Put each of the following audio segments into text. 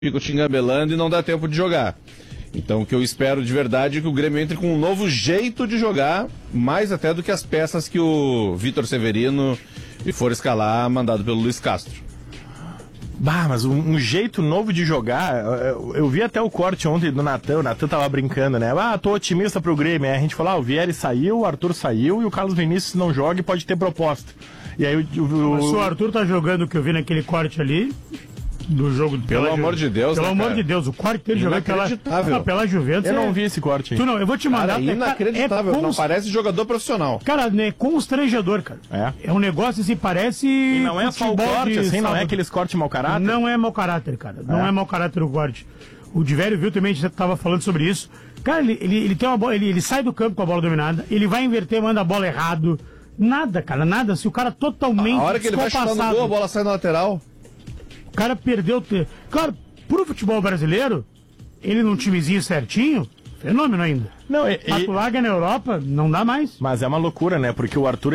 ficam te engabelando e não dá tempo de jogar. Então o que eu espero de verdade é que o Grêmio entre com um novo jeito de jogar, mais até do que as peças que o Vitor Severino for escalar, mandado pelo Luiz Castro. Bah, mas um jeito novo de jogar, eu vi até o corte ontem do Natan, o Natan tava brincando, né? Tô otimista pro Grêmio, a gente falou, o Vieri saiu, o Arthur saiu e o Carlos Vinícius não joga e pode ter proposta. E aí Mas se o Arthur tá jogando o que eu vi naquele corte ali, do jogo... Pelo amor de Deus, Pelo amor de Deus, o corte dele jogando pela Juventus... Eu não vi esse corte aí. Tu não, eu vou te mandar... Cara, inacreditável, não parece jogador profissional. Cara, é constrangedor, cara. É um negócio assim, parece... E não é só o corte, assim, não é aqueles cortes mau caráter? Não é mau caráter, cara. Não é mau caráter o corte. O Divério viu também, a gente tava falando sobre isso. Cara, ele tem uma bola, ele sai do campo com a bola dominada, ele vai inverter, manda a bola errado. Nada, cara, nada. Se o cara totalmente a hora que ele vai chutar no gol, a bola sai na lateral. O cara perdeu... Claro, pro futebol brasileiro, ele num timezinho certinho, fenômeno ainda. Não, larga na Europa, não dá mais. Mas é uma loucura, né? Porque o Arthur,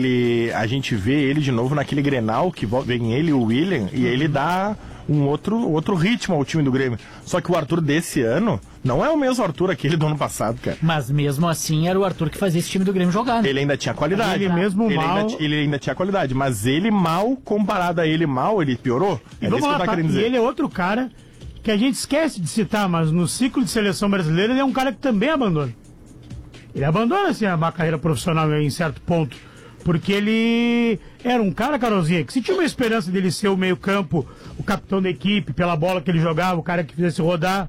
a gente vê ele de novo naquele Grenal, que vem ele e o William, e ele dá um outro ritmo ao time do Grêmio. Só que o Arthur desse ano não é o mesmo Arthur aquele do ano passado, cara. Mas mesmo assim era o Arthur que fazia esse time do Grêmio jogar, né? Ele ainda tinha qualidade. Ele ainda tinha qualidade, mas ele mal, comparado a ele mal, ele piorou. E vamos lá, tá? E ele é outro cara que a gente esquece de citar, mas no ciclo de seleção brasileira ele é um cara que também abandona. Ele abandona, assim, a carreira profissional em certo ponto. Porque ele era um cara, Carolzinha, que se tinha uma esperança dele ser o meio-campo, o capitão da equipe, pela bola que ele jogava, o cara que fizesse rodar.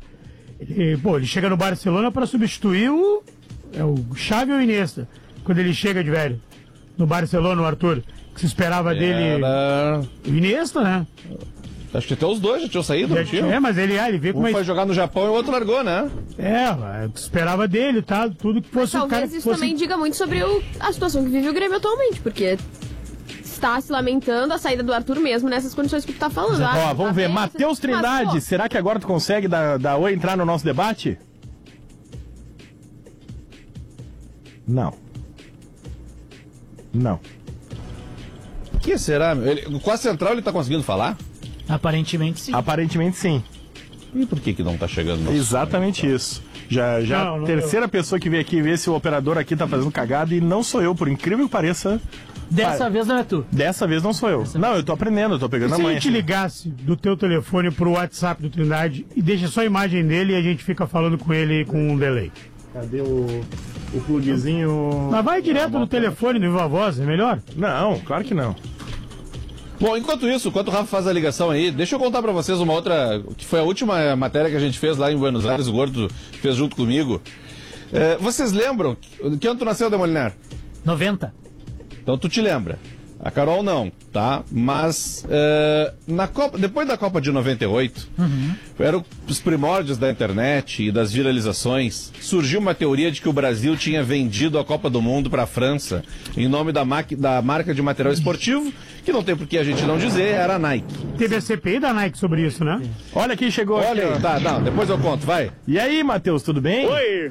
Ele chega no Barcelona para substituir o Xavi ou o Iniesta. Quando ele chega de velho no Barcelona, o Arthur, que se esperava dele. O Iniesta, né? Acho que até os dois já tinham saído. Mas ele veio com um foi jogar no Japão e o outro largou, né? Esperava dele, tá? Tudo que fosse o cara. Talvez isso também diga muito sobre a situação que vive o Grêmio atualmente, porque está se lamentando a saída do Arthur mesmo nessas condições que tu tá falando. Vamos ver. Matheus Trindade, será que agora tu consegue dar oi, entrar no nosso debate? Não. O que será? Com a central ele tá conseguindo falar? Aparentemente sim. Aparentemente sim. E por que não tá chegando? Exatamente isso. Já terceira pessoa que veio aqui ver se o operador aqui tá fazendo cagada e não sou eu, por incrível que pareça. Dessa vez não é tu. Dessa vez não sou eu. Não, eu tô aprendendo, eu tô pegando a manha. Se a gente ligasse do teu telefone pro WhatsApp do Trindade e deixa só a imagem dele e a gente fica falando com ele com um delay. Cadê o plugzinho? Mas vai direto no telefone do Viva Voz, é melhor? Não, claro que não. Bom, enquanto o Rafa faz a ligação aí, deixa eu contar pra vocês uma outra, que foi a última matéria que a gente fez lá em Buenos Aires, o Gordo fez junto comigo. Vocês lembram? Que ano tu nasceu, Demolinar? 90. Então tu te lembra. A Carol não, tá? Mas depois da Copa de 98, eram os primórdios da internet e das viralizações, surgiu uma teoria de que o Brasil tinha vendido a Copa do Mundo para a França em nome da marca de material esportivo, que não tem por que a gente não dizer, era a Nike. Teve a CPI da Nike sobre isso, né? Olha quem chegou. Olha aí, tá, não, depois eu conto, vai. E aí, Matheus, tudo bem? Oi!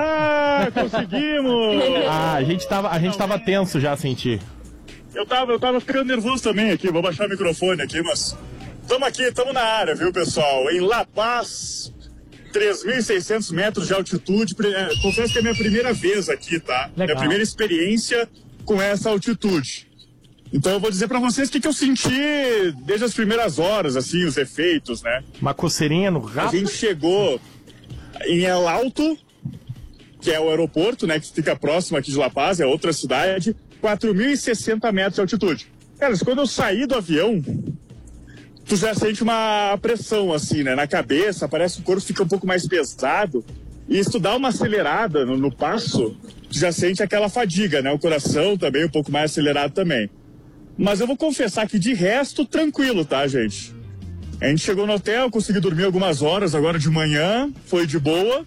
Conseguimos! A gente tava tenso já, senti. Eu tava ficando nervoso também aqui, vou baixar o microfone aqui, mas... Estamos na área, viu, pessoal? Em La Paz, 3.600 metros de altitude. Confesso que é a minha primeira vez aqui, tá? Legal. Minha primeira experiência com essa altitude. Então eu vou dizer pra vocês o que eu senti desde as primeiras horas, assim, os efeitos, né? Uma coceirinha no rabo. A gente chegou em El Alto, que é o aeroporto, né, que fica próximo aqui de La Paz, é outra cidade, 4.060 metros de altitude. Cara, quando eu saí do avião, tu já sente uma pressão, assim, né, na cabeça, parece que o corpo fica um pouco mais pesado, e se tu dá uma acelerada no passo, tu já sente aquela fadiga, né, o coração também um pouco mais acelerado também. Mas eu vou confessar que de resto, tranquilo, tá, gente? A gente chegou no hotel, consegui dormir algumas horas agora de manhã, foi de boa.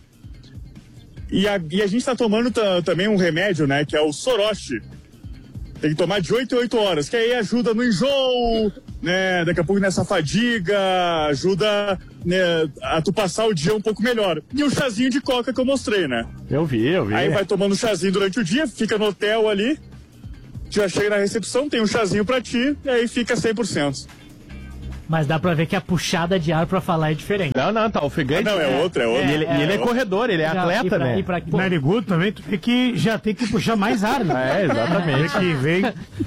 E a gente tá tomando também um remédio, né, que é o Soroche. Tem que tomar de 8 em 8 horas, que aí ajuda no enjoo, né, daqui a pouco nessa fadiga, ajuda, né, a tu passar o dia um pouco melhor. E o chazinho de coca que eu mostrei, né? Eu vi. Aí vai tomando um chazinho durante o dia, fica no hotel ali, já chega na recepção, tem um chazinho pra ti, e aí fica 100%. Mas dá pra ver que a puxada de ar pra falar é diferente. Não, tá ofegante. Não, é outra. E ele é corredor, ele é atleta, né? Narigudo também, tu vê que já tem que puxar mais ar, né? É, exatamente. Que vem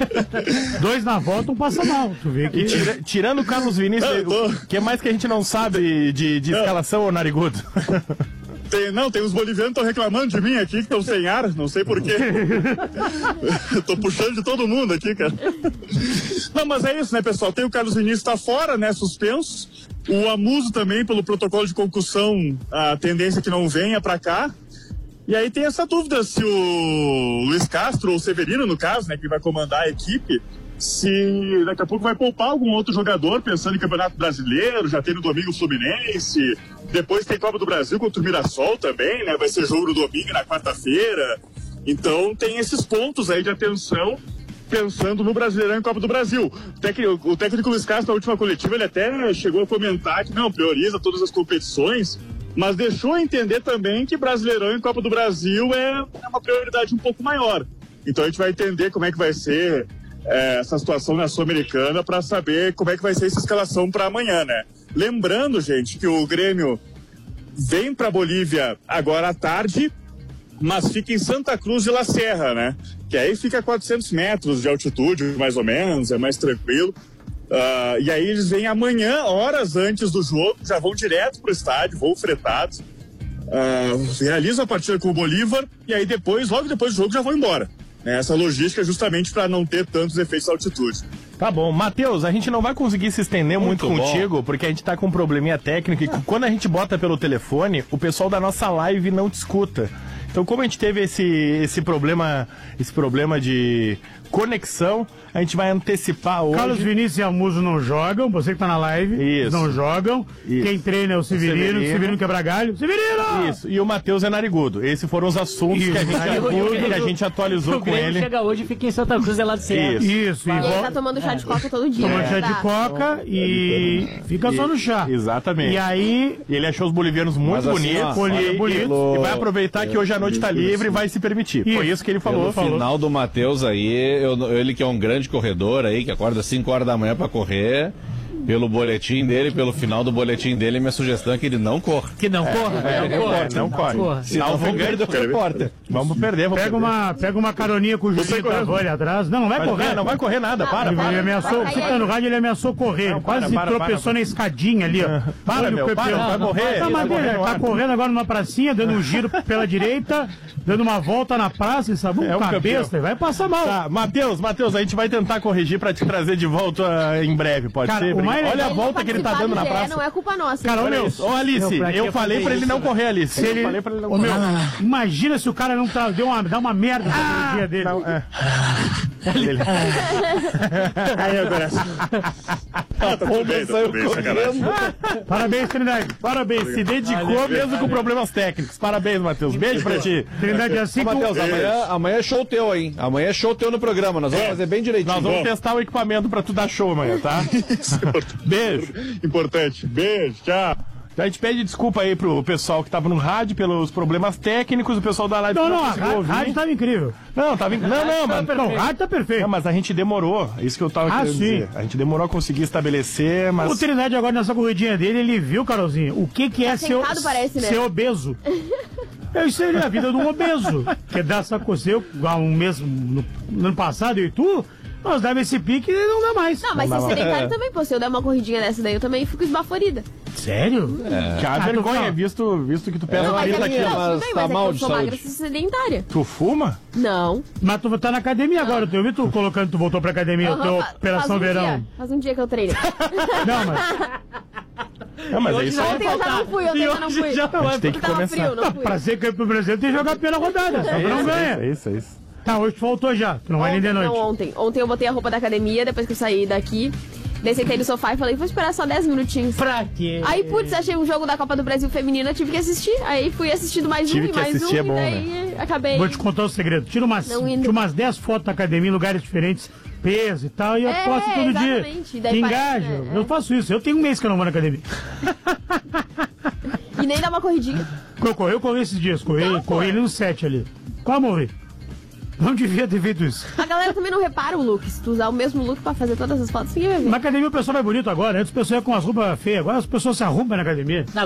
2 na volta, um passa mal. Tu vê que... E tirando o Carlos Vinícius, o que mais que a gente não sabe de escalação, ô Narigudo? Tem uns bolivianos que estão reclamando de mim aqui, que estão sem ar, não sei porquê. Eu tô puxando de todo mundo aqui, cara. Não, mas é isso, né, pessoal? Tem o Carlos Vinícius tá fora, né, suspenso. O Amuso também, pelo protocolo de concussão, a tendência é que não venha pra cá. E aí tem essa dúvida se o Luiz Castro, ou o Severino, no caso, né, que vai comandar a equipe, se daqui a pouco vai poupar algum outro jogador, pensando em Campeonato Brasileiro, já tem no domingo o Fluminense, depois tem Copa do Brasil contra o Mirassol também, né? Vai ser jogo no domingo e na quarta-feira. Então tem esses pontos aí de atenção, pensando no Brasileirão e Copa do Brasil. O técnico Luiz Castro, na última coletiva, ele até chegou a comentar que não, prioriza todas as competições, mas deixou entender também que Brasileirão e Copa do Brasil é uma prioridade um pouco maior. Então a gente vai entender como é que vai ser essa situação na Sul-Americana para saber como é que vai ser essa escalação para amanhã, né? Lembrando, gente, que o Grêmio vem para Bolívia agora à tarde, mas fica em Santa Cruz de La Serra, né? Que aí fica a 400 metros de altitude, mais ou menos, é mais tranquilo. E aí eles vêm amanhã, horas antes do jogo, já vão direto pro estádio, voo fretado, realizam a partida com o Bolívar e aí depois, logo depois do jogo, já vão embora. Essa logística é justamente para não ter tantos efeitos de altitude. Tá bom. Matheus, a gente não vai conseguir se estender muito contigo, porque a gente tá com um probleminha técnico e quando a gente bota pelo telefone, o pessoal da nossa live não te escuta. Então, como a gente teve esse problema de conexão, a gente vai antecipar hoje. Carlos Vinícius e Amuso não jogam, você que tá na live, Isso. não jogam. Isso. Quem treina é o Severino Quebra-Galho. Severino! Isso, e o Matheus é narigudo. Esses foram os assuntos que a gente atualizou com ele. Chega hoje e fica em Santa Cruz, é lá do Ceará. Isso. E ele tá tomando chá de coca todo dia. Toma chá de coca e fica só no chá. Exatamente. E aí... E ele achou os bolivianos muito bonitos. Bonitos. E vai aproveitar que hoje à noite tá livre e vai se permitir. Foi isso que ele falou. No final do Matheus aí, ele que é um grande corredor aí, que acorda às 5 horas da manhã pra correr, pelo boletim dele, pelo final do boletim dele, minha sugestão é que ele não corra. Que não corra. Não corre. Senão vamos perder o repórter. Vamos perder. Pega uma caroninha com o Juninho Tavoli atrás. Não vai correr. Não vai correr nada, para. Ele ameaçou, fica no rádio, ele ameaçou correr. Não, quase tropeçou na escadinha ali, ó. Para, meu, vai morrer. Tá correndo agora numa pracinha, dando um giro pela direita, dando uma volta na praça, ele sabe, cabeça, vai passar mal. Tá, Matheus, a gente vai tentar corrigir pra te trazer de volta em breve, pode ser? Olha a volta que ele tá dando na praça. Não é culpa nossa. Cara, Ô, Alice, eu falei pra ele não correr, Alice. Eu falei pra ele não correr. Imagina se o cara não dá uma merda no dia dele. Aí agora. Tudo bem, sacanagem. Parabéns, Trindade. Parabéns, se dedicou mesmo com problemas técnicos. Parabéns, Matheus. Beijo pra ti. Trindade, assim que... Matheus, amanhã é show teu, hein? Amanhã é show teu no programa. Nós vamos fazer bem direitinho. Nós vamos testar o equipamento pra tu dar show amanhã, tá? Beijo. Importante. Beijo, tchau. Então a gente pede desculpa aí pro pessoal que tava no rádio pelos problemas técnicos, o pessoal da live Não, a rádio tava incrível. Não, tava incrível. Não, o rádio tá perfeito. Não, mas a gente demorou, isso que eu tava querendo dizer. A gente demorou a conseguir estabelecer, mas... O Trindade agora nessa corridinha dele, ele viu, Carolzinho, o que é ser obeso. Isso é a vida de um obeso. Que dá essa coceira, um mês no ano passado, eu e tu... Nós dava esse pique e não dá mais. Não, mas ser sedentário também, pô. Se eu der uma corridinha dessa daí, eu também fico esbaforida. Sério? Que a vergonha, visto que tu pesa 40 quilos. Mas tá mal de saúde. Eu sou magra sedentária. Tu fuma? Não. Mas tu tá na academia agora, eu vi tu colocando, tu voltou pra academia, o teu Operação Verão. Faz um dia que eu treino. Não, mas é isso aí. Ontem eu já não fui, A gente tem que começar. Frio, não fui. Pra ser campeão brasileiro tem que jogar pela rodada, só que não ganha. É isso. Tá, hoje faltou já, tu não vai nem de noite. Não, ontem. Ontem eu botei a roupa da academia, depois que eu saí daqui. Daí sentei no sofá e falei, vou esperar só 10 minutinhos. Pra quê? Aí, putz, achei um jogo da Copa do Brasil feminina, tive que assistir. Aí fui assistindo mais um e mais um, é bom, e daí acabei... Vou te contar o segredo, tira umas 10 fotos da academia em lugares diferentes, peso e tal, e eu posto todo dia. Daí engajo, eu faço isso, eu tenho um mês que eu não vou na academia. E nem dá uma corridinha. Eu corri esses dias, corri ali no 7 ali. Qual morri? Não devia ter feito isso. A galera também não repara o look. Se tu usar o mesmo look pra fazer todas as fotos, ninguém vai ver. Na academia o pessoal vai bonito agora. Antes o pessoal ia com as roupas feias. Agora as pessoas se arrumam na academia.